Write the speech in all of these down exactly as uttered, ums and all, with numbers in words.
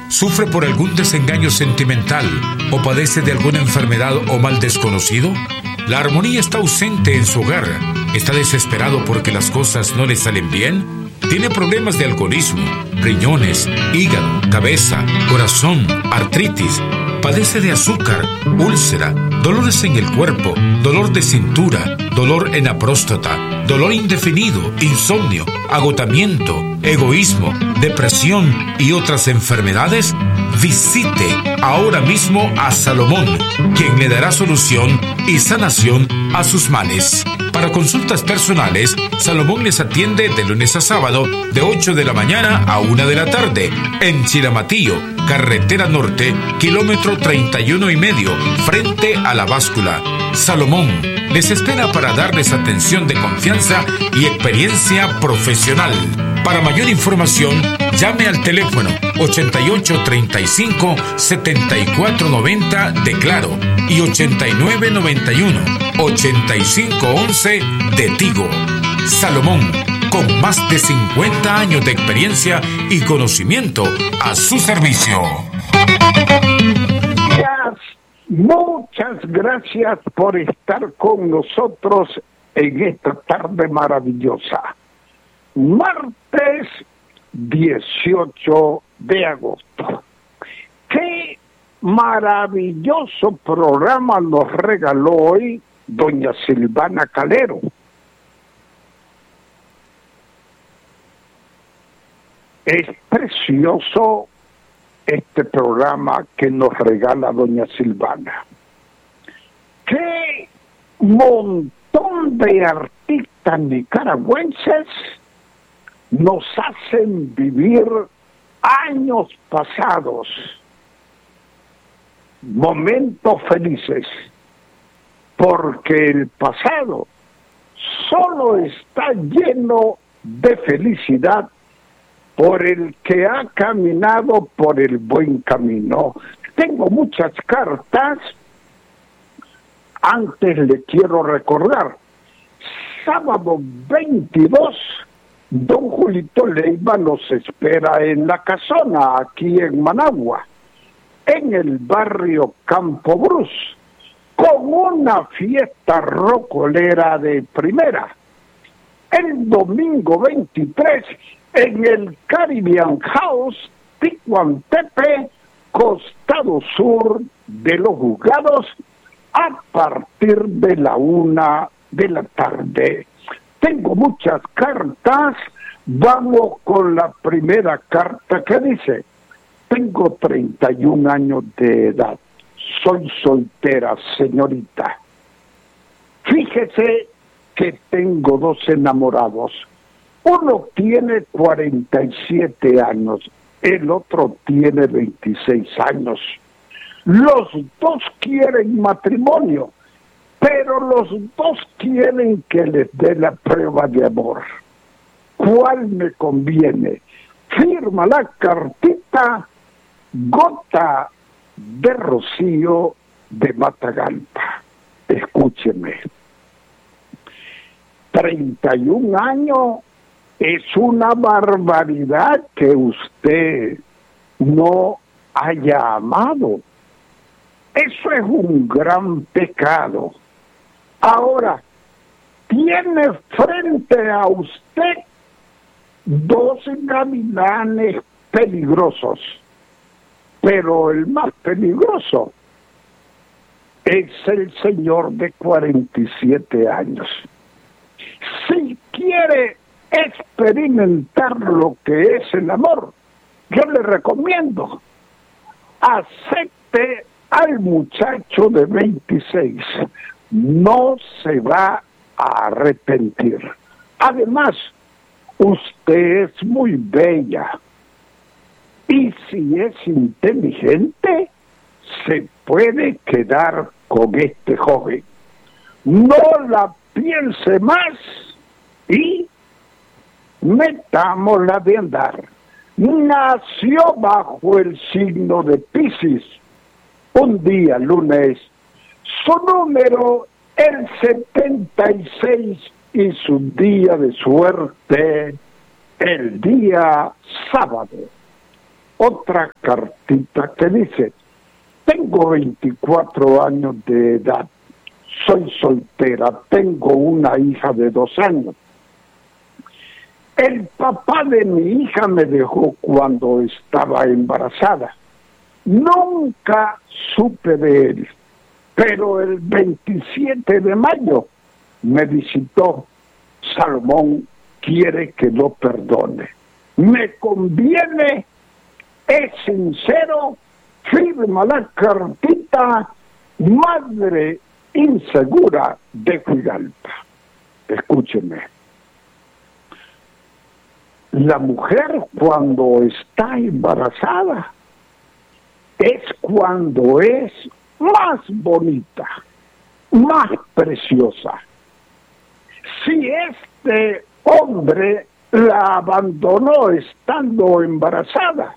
¿Sufre por algún desengaño sentimental o padece de alguna enfermedad o mal desconocido? ¿La armonía está ausente en su hogar? ¿Está desesperado porque las cosas no le salen bien? ¿Tiene problemas de alcoholismo, riñones, hígado, cabeza, corazón, artritis? ¿Padece de azúcar, úlcera, dolores en el cuerpo, dolor de cintura, dolor en la próstata, dolor indefinido, insomnio, agotamiento, egoísmo, depresión y otras enfermedades? Visite ahora mismo a Salomón, quien le dará solución y sanación a sus males. Para consultas personales, Salomón les atiende de lunes a sábado de ocho de la mañana a una de la tarde en Chiramatillo, carretera norte, kilómetro treinta y uno y medio, frente a la báscula. Salomón les espera para darles atención de confianza y experiencia profesional. Para mayor información, llame al teléfono ochenta y ocho treinta y cinco setenta y cuatro noventa de Claro y ochenta y nueve noventa y uno ochenta y cinco once de Tigo. Salomón, con más de cincuenta años de experiencia y conocimiento a su servicio. Muchas gracias por estar con nosotros en esta tarde maravillosa. Martes dieciocho de agosto. Qué maravilloso programa nos regaló hoy doña Silvana Calero. Es precioso este programa que nos regala doña Silvana. Qué montón de artistas nicaragüenses nos hacen vivir años pasados, momentos felices, porque el pasado solo está lleno de felicidad por el que ha caminado por el buen camino. Tengo muchas cartas. Antes le quiero recordar, sábado veintidós, don Julito Leiva nos espera en La Casona, aquí en Managua, en el barrio Campo Brus, con una fiesta rocolera de primera. El domingo veintitrés, en el Caribbean House, Ticuantepe, costado sur de los Juzgados, a partir de la una de la tarde. Tengo muchas cartas. Vamos con la primera carta que dice: tengo treinta y un años de edad. Soy soltera, señorita. Fíjese que tengo dos enamorados. Uno tiene cuarenta y siete años, el otro tiene veintiséis años. Los dos quieren matrimonio, pero los dos quieren que les dé la prueba de amor. ¿Cuál me conviene? Firma la cartita Gota de Rocío de Matagalpa. Escúcheme. treinta y un años es una barbaridad que usted no haya amado. Eso es un gran pecado. Ahora, tiene frente a usted dos gavilanes peligrosos, pero el más peligroso es el señor de cuarenta y siete años. Si quiere experimentar lo que es el amor, yo le recomiendo, acepte al muchacho de veintiséis, no se va a arrepentir. Además, usted es muy bella, y si es inteligente, se puede quedar con este joven. No la piense más y metámosla de andar. Nació bajo el signo de Piscis, un día lunes, su número el setenta y seis y su día de suerte el día sábado. otra cartita que dice: tengo veinticuatro años de edad, soy soltera, tengo una hija de dos años. El papá de mi hija me dejó cuando estaba embarazada. Nunca supe de él, pero el veintisiete de mayo me visitó. Salomón quiere que lo perdone. Me conviene, es sincero, firma la cartita, madre insegura de Juigalpa. Escúcheme. La mujer cuando está embarazada es cuando es más bonita, más preciosa. Si este hombre la abandonó estando embarazada,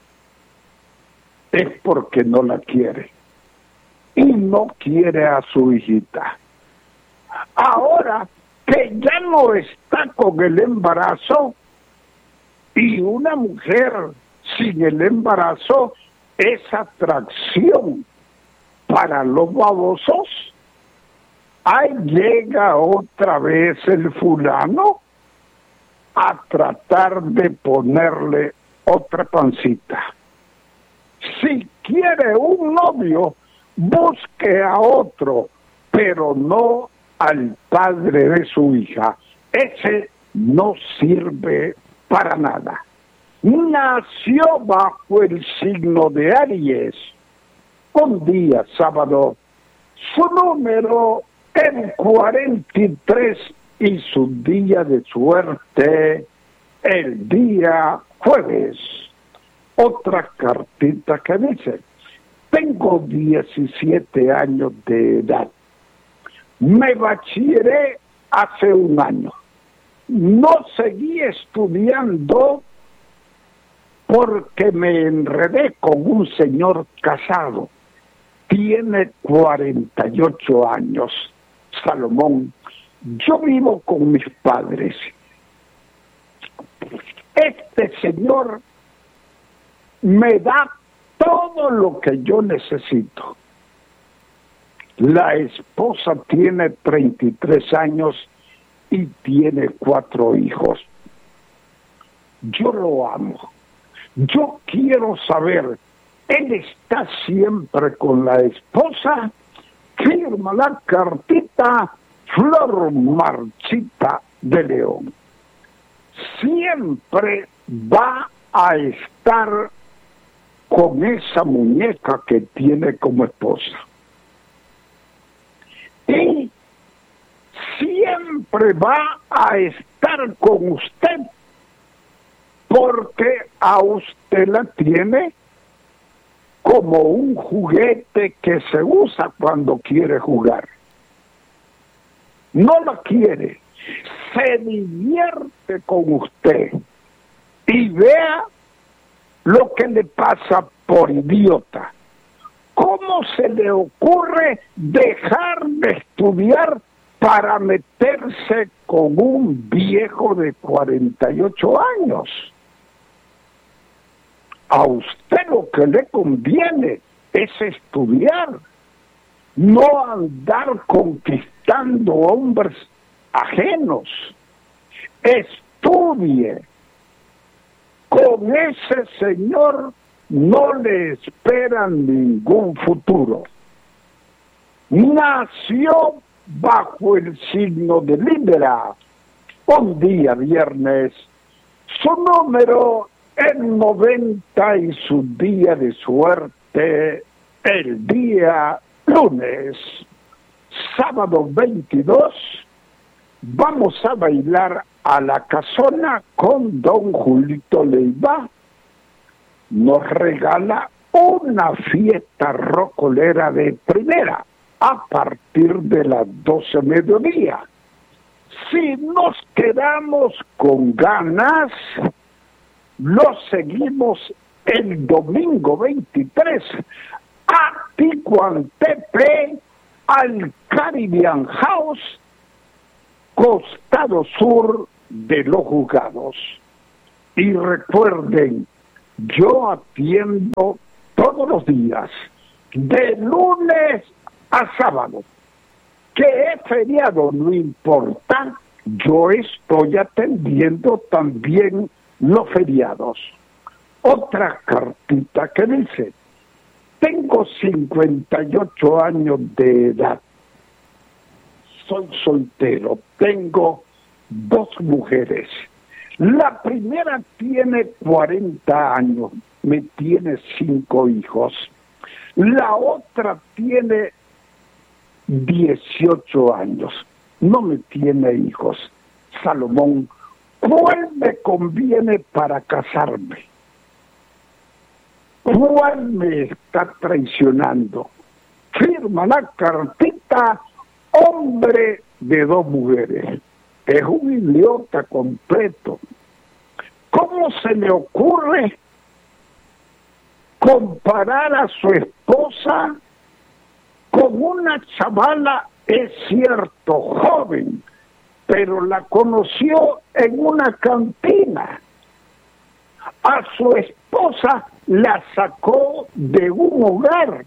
es porque no la quiere y no quiere a su hijita. Ahora que ya no está con el embarazo, y una mujer sin el embarazo es atracción para los babosos, ahí llega otra vez el fulano a tratar de ponerle otra pancita. Si quiere un novio, busque a otro, pero no al padre de su hija. Ese no sirve para nada. Nació bajo el signo de Aries. Un día sábado, su número en cuarenta y tres y su día de suerte el día jueves. Otra cartita que dice: tengo diecisiete años de edad. Me bachilleré hace un año. No seguí estudiando porque me enredé con un señor casado. Tiene cuarenta y ocho años. Salomón, yo vivo con mis padres. Este señor me da todo lo que yo necesito. La esposa tiene treinta y tres años y tiene cuatro hijos. Yo lo amo. Yo quiero saber, él está siempre con la esposa. Firma la cartita Flor Marchita de León. Siempre va a estar con esa muñeca que tiene como esposa. Y siempre va a estar con usted porque a usted la tiene como un juguete que se usa cuando quiere jugar. No la quiere, se divierte con usted y vea lo que le pasa por idiota. ¿Cómo se le ocurre dejar de estudiar para meterse con un viejo de cuarenta y ocho años? A usted lo que le conviene es estudiar, no andar conquistando hombres ajenos. Estudie. Con ese señor no le esperan ningún futuro. Nació bajo el signo de Libra. Un día viernes, su número en noventa y su día de suerte el día lunes. Sábado veintidós, vamos a bailar a la casona con don Julito Leiva. Nos regala una fiesta rocolera de primera a partir de las doce mediodía. Si nos quedamos con ganas, lo seguimos el domingo veintitrés a Ticuantepe, al Caribbean House, costado sur de Los Juzgados. Y recuerden, Yo atiendo todos los días, de lunes a sábado. Que es feriado, no importa, yo estoy atendiendo también los feriados. Otra cartita que dice, tengo cincuenta y ocho años de edad, soy soltero, tengo dos mujeres. La primera tiene cuarenta años, me tiene cinco hijos. La otra tiene dieciocho años, no me tiene hijos. Salomón, ¿cuál me conviene para casarme? ¿Cuál me está traicionando? Firma la cartita, hombre de dos mujeres. Es un idiota completo. ¿Cómo se le ocurre comparar a su esposa con una chavala? Es cierto, joven, pero la conoció en una cantina. A su esposa la sacó de un hogar.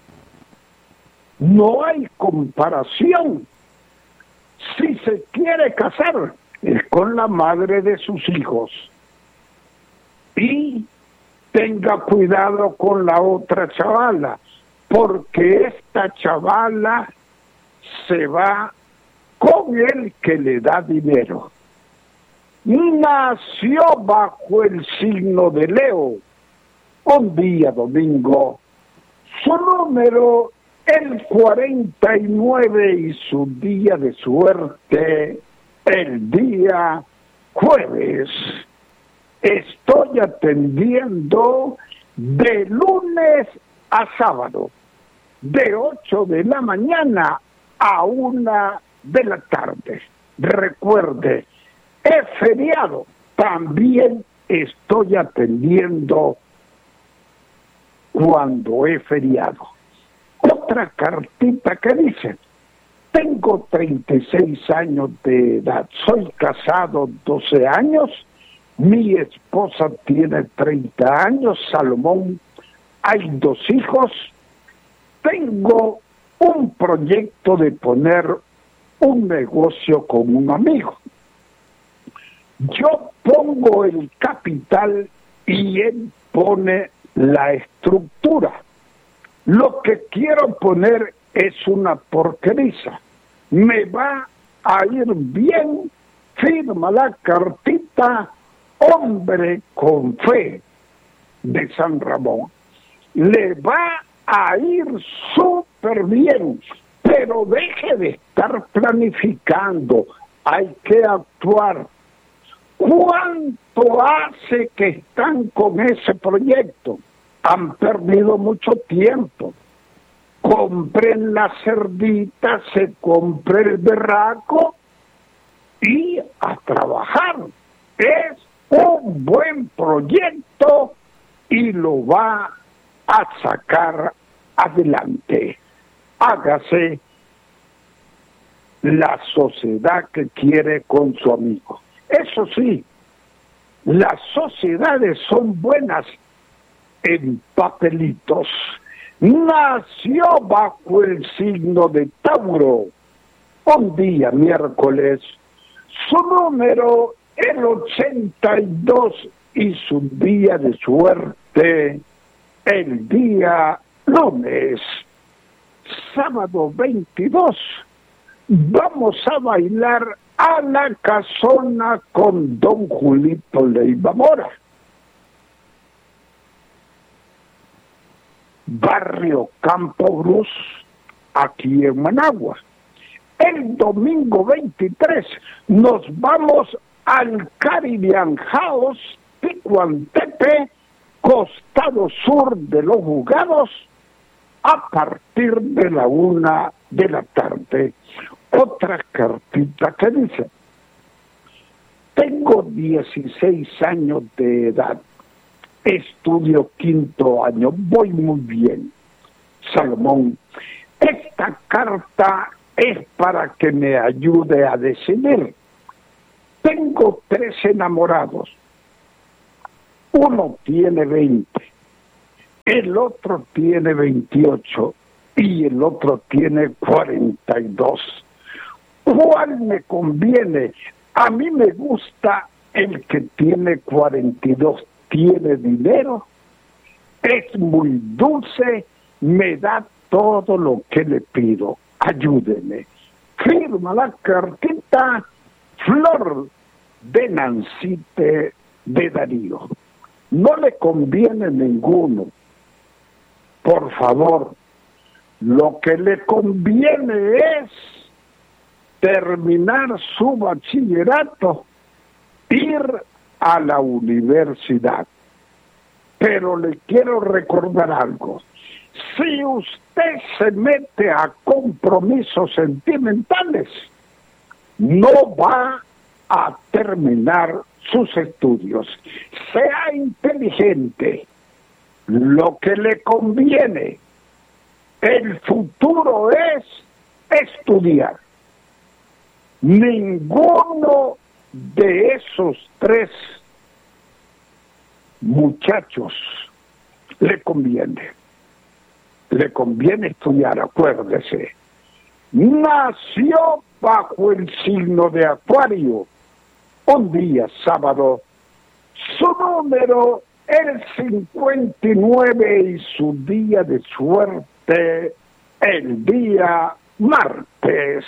No hay comparación. Si se quiere casar, es con la madre de sus hijos. Y tenga cuidado con la otra chavala, porque esta chavala se va con el que le da dinero. Nació bajo el signo de Leo. Un día domingo, su número el cuarenta y nueve y su día de suerte el día jueves. Estoy atendiendo de lunes a sábado, de ocho de la mañana a una de la tarde. Recuerde, es feriado, también estoy atendiendo cuando es feriado. Otra cartita que dice, tengo treinta y seis años de edad, soy casado doce años, mi esposa tiene treinta años, Salomón, hay dos hijos, tengo un proyecto de poner un negocio con un amigo. Yo pongo el capital y él pone la estructura. Lo que quiero poner es una porqueriza. Me va a ir bien, firma la cartita, hombre con fe de San Ramón. Le va a ir súper bien, pero deje de estar planificando, hay que actuar. ¿Cuánto hace que están con ese proyecto? Han perdido mucho tiempo. Compren la cerdita, se compre el berraco y a trabajar. Es un buen proyecto y lo va a sacar adelante. Hágase la sociedad que quiere con su amigo. Eso sí, las sociedades son buenas en papelitos. Nació bajo el signo de Tauro. Un día, miércoles, su número el ochenta y dos y su día de suerte el día lunes. Sábado veintidós, vamos a bailar a la casona con don Julito Leiva Mora. Barrio Campo Cruz, aquí en Managua. El domingo veintitrés nos vamos al Caribbean House, Ticuantepe, costado sur de los Juzgados, a partir de la una de la tarde. Otra cartita que dice, tengo dieciséis años de edad, estudio quinto año, voy muy bien. Salomón, esta carta es para que me ayude a decidir. Tengo tres enamorados. Uno tiene veinte, el otro tiene veintiocho y el otro tiene cuarenta y dos. ¿Cuál me conviene? A mí me gusta el que tiene cuarenta y dos. Tiene dinero, es muy dulce, me da todo lo que le pido. Ayúdeme. Firma la cartita Flor de Nancite de Darío. No le conviene ninguno. Por favor, lo que le conviene es terminar su bachillerato, ir a la universidad. Pero le quiero recordar algo. Si usted se mete a compromisos sentimentales, no va a terminar sus estudios. Sea inteligente. Lo que le conviene, el futuro es estudiar. Ninguno de esos tres muchachos le conviene. Le conviene estudiar, acuérdese. Nació bajo el signo de Acuario, un día sábado. Su número el cincuenta y nueve y su día de suerte el día martes.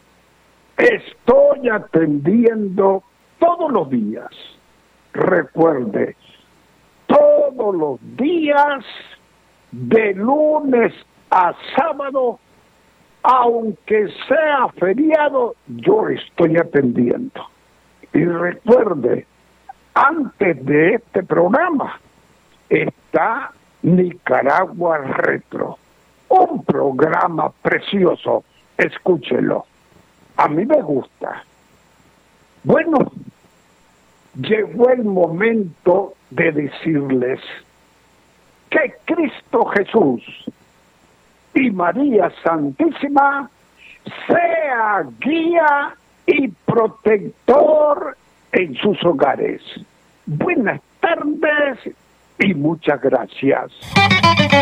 Estoy atendiendo todos los días. Recuerde, todos los días, de lunes a sábado, aunque sea feriado, yo estoy atendiendo. Y recuerde, antes de este programa está Nicaragua Retro, un programa precioso. Escúchelo. A mí me gusta. Bueno, llegó el momento de decirles que Cristo Jesús y María Santísima sea guía y protector en sus hogares. Buenas tardes y muchas gracias.